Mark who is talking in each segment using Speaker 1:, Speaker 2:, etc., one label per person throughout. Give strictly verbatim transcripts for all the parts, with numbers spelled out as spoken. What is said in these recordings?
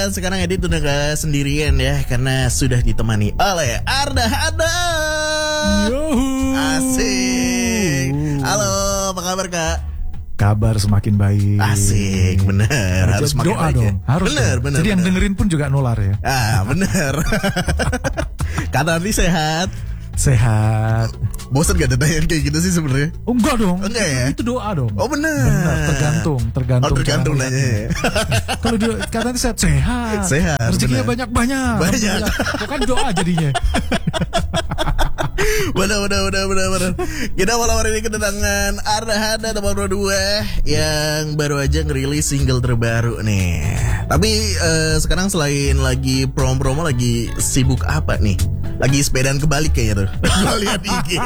Speaker 1: Dan sekarang Edit udah gak sendirian ya, karena sudah ditemani oleh Arda Adam.
Speaker 2: Yohu.
Speaker 1: Asik. Halo, apa kabar Kak?
Speaker 2: Kabar semakin baik.
Speaker 1: Asik, bener. Harus makin
Speaker 2: doa
Speaker 1: baik
Speaker 2: dong.
Speaker 1: ya?
Speaker 2: Harus.
Speaker 1: Bener,
Speaker 2: dong.
Speaker 1: bener.
Speaker 2: Jadi
Speaker 1: bener.
Speaker 2: yang dengerin pun juga nular ya.
Speaker 1: Ah, bener. Kata nanti sehat.
Speaker 2: Sehat.
Speaker 1: Bosan gak ada tanya kayak gitu sih sebenarnya?
Speaker 2: Oh, enggak dong.
Speaker 1: Enggak ya?
Speaker 2: Itu doa dong.
Speaker 1: Oh bener.
Speaker 2: Benar, tergantung, tergantung.
Speaker 1: Oh tergantung
Speaker 2: cara
Speaker 1: nanya ya.
Speaker 2: Kalau dia katanya sehat, sehat.
Speaker 1: Sehat,
Speaker 2: Rezekinya
Speaker 1: benar.
Speaker 2: banyak-banyak.
Speaker 1: Banyak.
Speaker 2: Bukan doa jadinya.
Speaker 1: Bener, bener, bener, bener, bener. Kita malam hari ini kedatangan Arda Hada nomor dua yang baru aja ngerilis single terbaru nih. Tapi eh, sekarang selain lagi promo-promo, lagi sibuk apa nih? Lagi sepedaan kebalik kayaknya tuh. Gue lihat I G.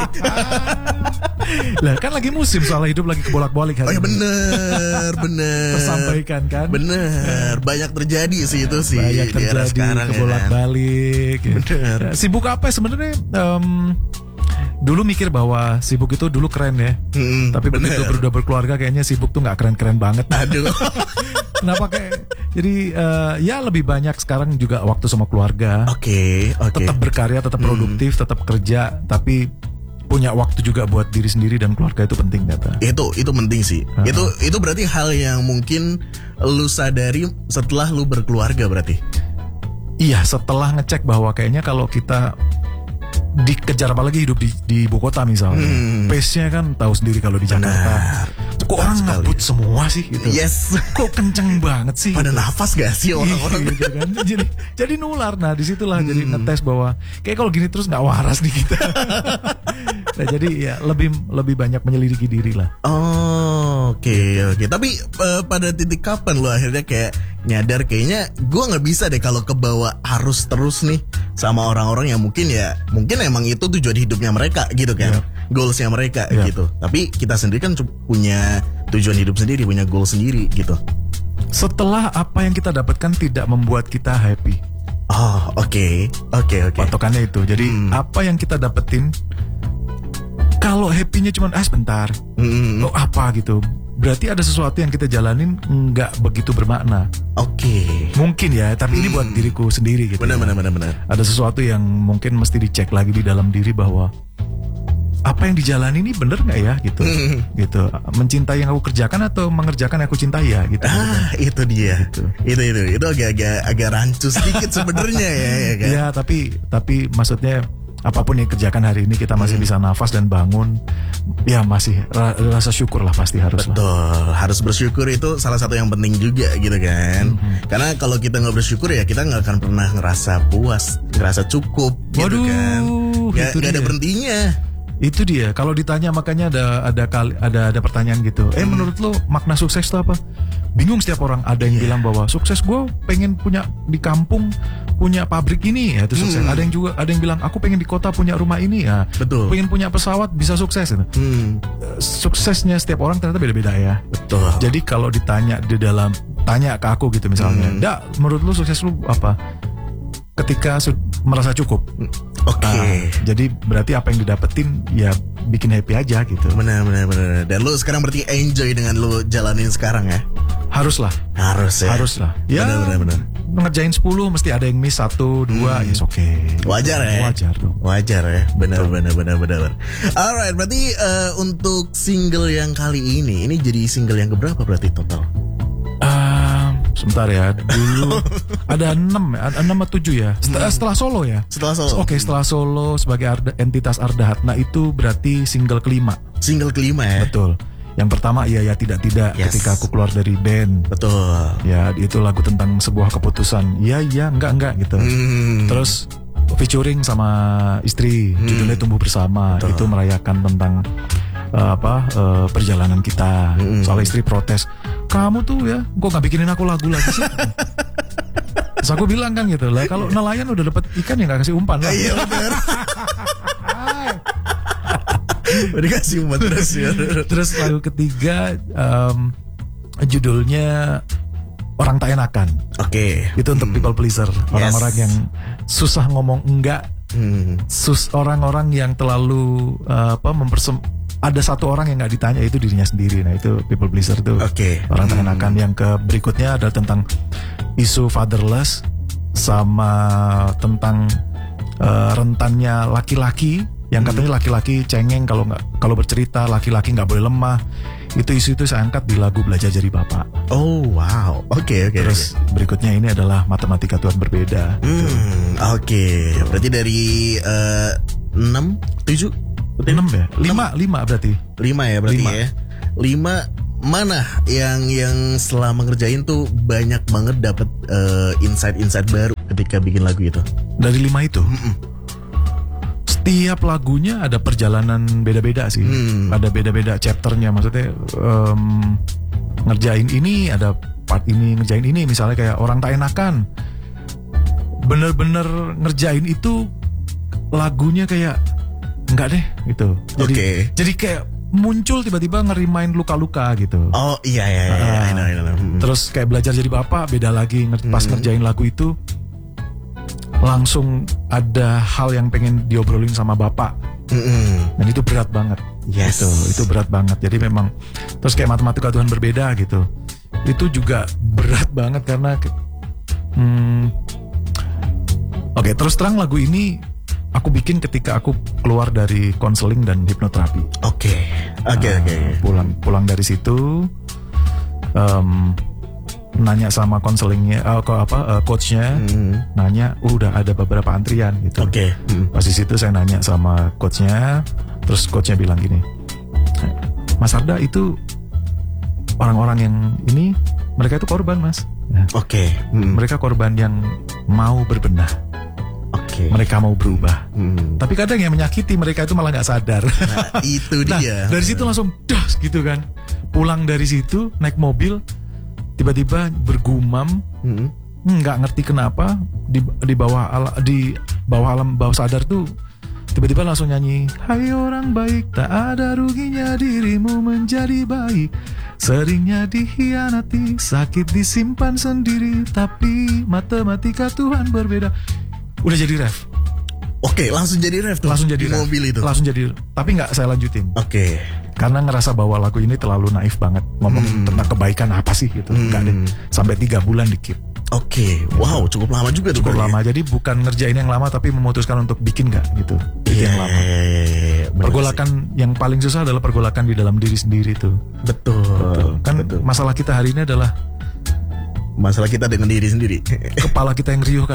Speaker 2: Lah kan lagi musim, soalnya hidup lagi kebolak-balik hari
Speaker 1: Oh ya
Speaker 2: ini.
Speaker 1: bener, bener.
Speaker 2: Tersampaikan kan.
Speaker 1: Bener, banyak terjadi sih itu sih
Speaker 2: Banyak
Speaker 1: di era
Speaker 2: terjadi
Speaker 1: sekarang ya.
Speaker 2: kebolak-balik. Ya.
Speaker 1: Bener.
Speaker 2: Ya, sibuk apa sebenarnya? Em, dulu mikir bahwa sibuk itu dulu keren ya.
Speaker 1: Hmm,
Speaker 2: Tapi
Speaker 1: bener.
Speaker 2: begitu udah berkeluarga kayaknya sibuk tuh nggak keren-keren banget.
Speaker 1: Aduh.
Speaker 2: Kenapa kayak? Jadi eh, ya lebih banyak sekarang juga waktu sama keluarga.
Speaker 1: Oke, oke.
Speaker 2: Tetap berkarya, tetap produktif, tetap kerja, tapi punya waktu juga buat diri sendiri dan keluarga itu penting kata.
Speaker 1: Itu itu penting sih.
Speaker 2: Uh-huh.
Speaker 1: Itu itu berarti hal yang mungkin lu sadari setelah lu berkeluarga berarti.
Speaker 2: Iya, setelah ngecek bahwa kayaknya kalau kita dikejar, apalagi hidup di, di ibu kota misalnya,
Speaker 1: Hmm.
Speaker 2: pace-nya kan tahu sendiri kalau di Jakarta. Kok
Speaker 1: Betul
Speaker 2: orang
Speaker 1: sekali.
Speaker 2: ngebut semua sih gitu.
Speaker 1: Yes.
Speaker 2: Kok kenceng banget sih.
Speaker 1: Pada nafas gak sih orang-orang?
Speaker 2: gitu kan. Jadi jadi nular. Nah disitulah
Speaker 1: Hmm.
Speaker 2: jadi ngetes bahwa kayak kalau gini terus nggak waras nih kita. Nah jadi ya lebih lebih banyak menyelidiki diri lah.
Speaker 1: Oh, oke oke. Tapi eh, pada titik kapan lu akhirnya kayak nyadar kayaknya gue nggak bisa deh kalau kebawa arus terus nih sama orang-orang yang mungkin ya mungkin emang itu tujuan hidupnya mereka gitu kan,
Speaker 2: Yep.
Speaker 1: goalsnya mereka
Speaker 2: Yep.
Speaker 1: gitu. Tapi kita sendiri kan cu- punya tujuan hidup sendiri, punya goal sendiri gitu.
Speaker 2: Setelah apa yang kita dapatkan tidak membuat kita happy.
Speaker 1: Oh, oke oke oke.
Speaker 2: Patokannya itu. Jadi
Speaker 1: Hmm.
Speaker 2: apa yang kita dapetin, kalau happy-nya cuma ah sebentar,
Speaker 1: Hmm,
Speaker 2: oh apa gitu, berarti ada sesuatu yang kita jalanin nggak begitu bermakna.
Speaker 1: Oke.
Speaker 2: Mungkin ya, tapi ini buat
Speaker 1: Hmm.
Speaker 2: diriku sendiri gitu.
Speaker 1: Benar
Speaker 2: ya.
Speaker 1: benar benar benar.
Speaker 2: Ada sesuatu yang mungkin mesti dicek lagi di dalam diri bahwa apa yang dijalani ini bener nggak ya gitu,
Speaker 1: Hmm.
Speaker 2: gitu. Mencintai yang aku kerjakan atau mengerjakan yang aku cintai ya gitu.
Speaker 1: Ah, itu dia.
Speaker 2: Gitu.
Speaker 1: Itu itu itu agak-agak agak rancu sedikit sebenarnya ya, ya kan.
Speaker 2: Ya tapi tapi maksudnya apapun yang kerjakan hari ini kita masih
Speaker 1: Hmm.
Speaker 2: bisa nafas dan bangun, ya masih ra- rasa syukur lah pasti harus lah.
Speaker 1: Betul, harus bersyukur itu salah satu yang penting juga gitu kan.
Speaker 2: Mhm.
Speaker 1: Karena kalau kita nggak bersyukur ya kita nggak akan pernah ngerasa puas, ngerasa cukup gitu
Speaker 2: Waduh,
Speaker 1: kan. Nggak
Speaker 2: itu
Speaker 1: nggak ada
Speaker 2: dia.
Speaker 1: berhentinya.
Speaker 2: Itu dia. Kalau ditanya makanya ada ada kali ada ada pertanyaan gitu. Eh
Speaker 1: Hmm.
Speaker 2: menurut lo makna sukses itu apa? Bingung setiap orang. Ada yang
Speaker 1: Iya.
Speaker 2: bilang bahwa sukses gue pengen punya di kampung punya pabrik ini ya itu sukses.
Speaker 1: Hmm.
Speaker 2: Ada yang juga ada yang bilang aku pengen di kota punya rumah ini ya.
Speaker 1: Betul.
Speaker 2: Pengen punya pesawat bisa sukses itu.
Speaker 1: Hmm,
Speaker 2: Eh, Suksesnya setiap orang ternyata beda-beda ya.
Speaker 1: betul.
Speaker 2: Jadi kalau ditanya di dalam tanya ke aku gitu misalnya,
Speaker 1: Hmm.
Speaker 2: "Dak, menurut lu sukses lu apa?" Ketika su- merasa cukup.
Speaker 1: Oke.
Speaker 2: Nah, jadi berarti apa yang didapetin ya bikin happy aja gitu.
Speaker 1: Benar benar benar. Dan lu sekarang berarti enjoy dengan lu jalanin sekarang ya?
Speaker 2: Haruslah,
Speaker 1: Harus ya.
Speaker 2: haruslah. Ya,
Speaker 1: Benar benar benar.
Speaker 2: ngerjain sepuluh mesti ada yang miss satu, dua,
Speaker 1: Hmm.
Speaker 2: ya oke.
Speaker 1: Wajar ya.
Speaker 2: Wajar dong.
Speaker 1: Wajar ya, benar benar benar benar. Alright, berarti eh, untuk single yang kali ini, ini jadi single yang keberapa berarti total?
Speaker 2: Ah, sebentar ya. Dulu ada enam, ya, ada enam atau tujuh ya. Setelah, setelah solo ya.
Speaker 1: Setelah solo.
Speaker 2: Oke, setelah solo sebagai Arda, entitas Arda Hatna itu berarti single kelima.
Speaker 1: Single kelima ya.
Speaker 2: Betul. Yang pertama iya ya tidak tidak
Speaker 1: Yes.
Speaker 2: ketika aku keluar dari band.
Speaker 1: Betul.
Speaker 2: Ya itu lagu tentang sebuah keputusan. Iya iya enggak enggak gitu.
Speaker 1: Hmm.
Speaker 2: Terus featuring sama istri,
Speaker 1: Hmm.
Speaker 2: judulnya Tumbuh Bersama.
Speaker 1: Betul.
Speaker 2: Itu merayakan tentang uh, apa uh, perjalanan kita.
Speaker 1: Hmm.
Speaker 2: Soal istri protes, kamu tuh ya, kok nggak bikinin aku lagu lagi sih? Terus aku bilang kan gitu lah, kalau nelayan udah dapat ikan ya nggak kasih umpan lah.
Speaker 1: Iya benar. Udah kasih umpan terus ya.
Speaker 2: Terus lagu ketiga um, judulnya Orang Tak Enakan.
Speaker 1: Oke.
Speaker 2: Itu untuk people pleaser, orang-orang yang susah ngomong enggak,
Speaker 1: Hmm.
Speaker 2: sus orang-orang yang terlalu uh, apa mempersem ada satu orang yang nggak ditanya, itu dirinya sendiri. Nah itu people pleaser tuh.
Speaker 1: Oke.
Speaker 2: Orang tenang-enakan. Yang ke berikutnya ada tentang isu fatherless sama tentang uh, rentannya laki-laki yang katanya laki-laki cengeng kalau nggak kalau bercerita, laki-laki nggak boleh lemah. Itu isu itu saya angkat di lagu Belajar Jadi Bapak.
Speaker 1: Oh wow, oke okay, oke. Okay,
Speaker 2: Terus okay. berikutnya ini adalah Matematika Tuhan Berbeda.
Speaker 1: Hmm, oke. Okay. Berarti dari uh, enam, tujuh,
Speaker 2: enam ya? Lima, lima berarti.
Speaker 1: Lima ya berarti
Speaker 2: lima.
Speaker 1: ya. Lima mana yang yang selama ngerjain tuh banyak banget dapat uh, insight-insight baru ketika bikin lagu itu?
Speaker 2: Dari lima itu. Mm-mm. Setiap lagunya ada perjalanan beda-beda sih, hmm. ada beda-beda chapternya. Maksudnya um, ngerjain ini ada part ini, ngerjain ini. Misalnya kayak Orang Tak Enakan, bener-bener ngerjain itu lagunya kayak enggak deh gitu. Jadi,
Speaker 1: okay.
Speaker 2: jadi kayak muncul tiba-tiba ngerimain luka-luka gitu.
Speaker 1: Oh iya iya iya.
Speaker 2: Uh,
Speaker 1: I know, I know. Hmm.
Speaker 2: Terus kayak Belajar Jadi Bapak beda lagi. Pas hmm. ngerjain lagu itu langsung ada hal yang pengen diobrolin sama bapak, mm-hmm. dan itu berat banget.
Speaker 1: Yes.
Speaker 2: Itu itu berat banget. Jadi memang terus kayak Matematika Tuhan Berbeda gitu, itu juga berat banget karena, hmm, oke okay, terus terang lagu ini aku bikin ketika aku keluar dari konseling dan hipnoterapi.
Speaker 1: Oke, oke, oke.
Speaker 2: Pulang pulang dari situ. Um, nanya sama konselingnya, uh, apa uh, coachnya, hmm. nanya, uh, udah ada beberapa antrian gitu.
Speaker 1: Oke. Okay. Hmm.
Speaker 2: Pas di situ saya nanya sama coachnya, terus coachnya bilang gini, Mas Arda itu orang-orang yang ini, mereka itu korban mas. Nah,
Speaker 1: Oke. Okay. Hmm.
Speaker 2: Mereka korban yang mau berbenah.
Speaker 1: Oke. Okay.
Speaker 2: Mereka mau berubah.
Speaker 1: Hmm.
Speaker 2: Tapi kadang yang menyakiti mereka itu malah nggak sadar.
Speaker 1: Nah, itu dia.
Speaker 2: Nah, dari situ langsung das gitu kan. Pulang dari situ naik mobil. Tiba-tiba bergumam, nggak hmm. ngerti kenapa di di bawah ala, di bawah alam bawah sadar tuh tiba-tiba langsung nyanyi, hai orang baik, tak ada ruginya dirimu menjadi baik, seringnya dikhianati, sakit disimpan sendiri, tapi matematika Tuhan berbeda. Udah jadi ref.
Speaker 1: Oke, langsung jadi ref tuh.
Speaker 2: Langsung jadi
Speaker 1: di
Speaker 2: ref.
Speaker 1: Mobil itu.
Speaker 2: Langsung jadi, tapi nggak saya lanjutin.
Speaker 1: Oke.
Speaker 2: Karena ngerasa bahwa lagu ini terlalu naif banget ngomongin hmm. tentang kebaikan apa sih gitu.
Speaker 1: Hmm.
Speaker 2: Enggak deh. Sampai tiga bulan dikit.
Speaker 1: Oke, wow, cukup lama juga tuh.
Speaker 2: Cukup lama. Ya? Jadi bukan ngerjain yang lama tapi memutuskan untuk bikin nggak gitu. Bikin
Speaker 1: yeah,
Speaker 2: yang lama.
Speaker 1: Yeah, yeah, yeah.
Speaker 2: Pergolakan sih. Yang paling susah adalah pergolakan di dalam diri sendiri tuh.
Speaker 1: Betul.
Speaker 2: Betul. Kan
Speaker 1: betul.
Speaker 2: Masalah kita hari ini adalah
Speaker 1: masalah kita dengan diri sendiri.
Speaker 2: Kepala kita yang riuh kan.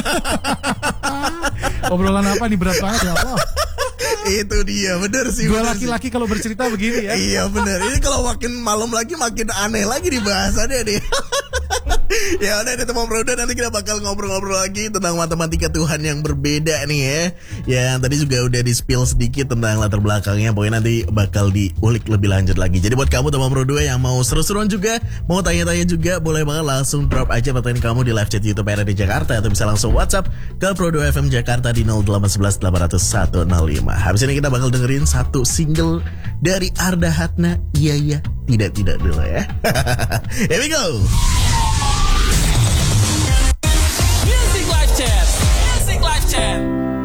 Speaker 2: Obrolan apa nih berat banget ya Allah.
Speaker 1: Itu dia, bener sih.
Speaker 2: Dua laki-laki kalau bercerita begini ya.
Speaker 1: Iya bener. Ini kalau makin malam lagi makin aneh lagi nih bahasannya nih. Ya udah itu Teman Bro, nanti kita bakal ngobrol-ngobrol lagi tentang matematika Tuhan yang berbeda nih ya. Yang tadi juga udah di spill sedikit tentang latar belakangnya. Pokoknya nanti bakal diulik lebih lanjut lagi. Jadi buat kamu Teman Bro dua yang mau seru-seruan juga, mau tanya-tanya juga, boleh banget langsung drop aja pertanyaan kamu di live chat YouTube R D Jakarta, atau bisa langsung WhatsApp ke Pro dua F M Jakarta di nol delapan satu satu delapan nol satu nol lima. Habis ini kita bakal dengerin satu single dari Arda Hatna, Iya Ya Tidak Tidak dulu ya. Here we go.
Speaker 3: Music Live Chat. Music Live Chat.